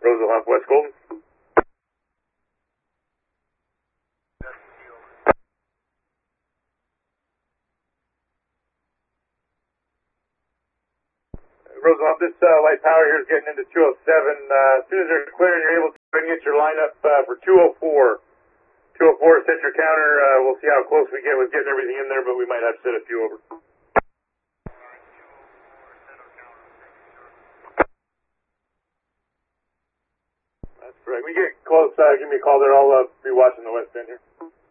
Roosevelt, West Golden. Roosevelt, this light power here is getting into 207. As soon as they're clearing, you're able to get your lineup for 204. 204, set your counter. We'll see how close we get with getting everything in there, but we might have to set a few over. That's correct. When you get close, give me a call there. I'll be watching the west end here.